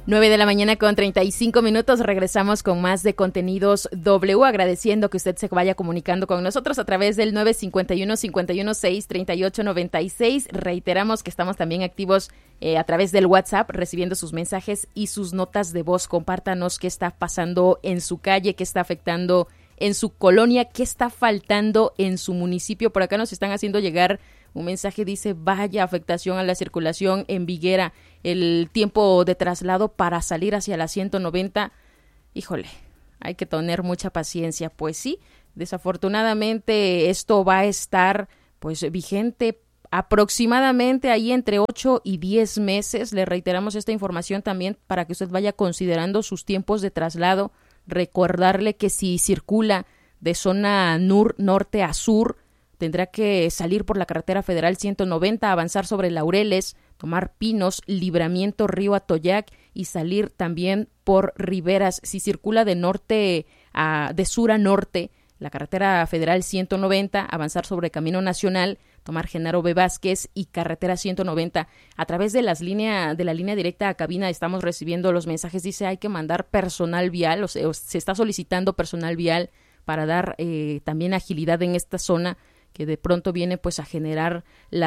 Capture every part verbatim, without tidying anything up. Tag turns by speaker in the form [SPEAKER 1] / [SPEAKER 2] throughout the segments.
[SPEAKER 1] nueve de la mañana con treinta y cinco minutos, regresamos con más de Contenidos W, agradeciendo que usted se vaya comunicando con nosotros a través del nueve cinco uno, cinco uno seis, tres ocho nueve seis. Reiteramos que estamos también activos eh, a través del WhatsApp, recibiendo sus mensajes y sus notas de voz. Compártanos qué está pasando en su calle, qué está afectando en su colonia, qué está faltando en su municipio. Por acá nos están haciendo llegar un mensaje, dice, vaya afectación a la circulación en Viguera, el tiempo de traslado para salir hacia la ciento noventa, híjole, hay que tener mucha paciencia. Pues sí, desafortunadamente esto va a estar pues vigente aproximadamente ahí entre ocho y diez meses. Le reiteramos esta información también para que usted vaya considerando sus tiempos de traslado. Recordarle que si circula de zona nur, norte a sur, tendrá que salir por la carretera federal ciento noventa, avanzar sobre Laureles, tomar Pinos, Libramiento, Río Atoyac y salir también por Riberas. Si circula de norte a, de sur a norte, la carretera federal ciento noventa, avanzar sobre Camino Nacional, tomar Genaro B. Vázquez y carretera ciento noventa. A través de las líneas de la línea directa a cabina estamos recibiendo los mensajes, dice hay que mandar personal vial, o sea, se está solicitando personal vial para dar eh, también agilidad en esta zona, que de pronto viene pues a generar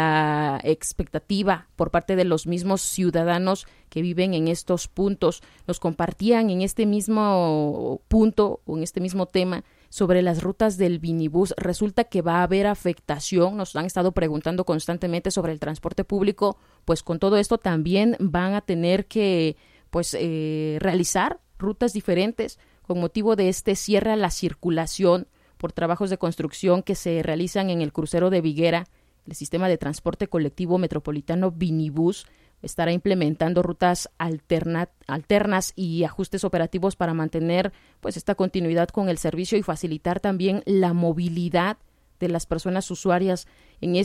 [SPEAKER 1] la expectativa por parte de los mismos ciudadanos que viven en estos puntos. Nos compartían en este mismo punto o en este mismo tema sobre las rutas del Vinibús. Resulta que va a haber afectación, nos han estado preguntando constantemente sobre el transporte público, pues con todo esto también van a tener que pues eh, realizar rutas diferentes con motivo de este cierre a la circulación por trabajos de construcción que se realizan en el crucero de Viguera. El sistema de transporte colectivo metropolitano Vinibús estará implementando rutas alterna, alternas y ajustes operativos para mantener pues esta continuidad con el servicio y facilitar también la movilidad de las personas usuarias en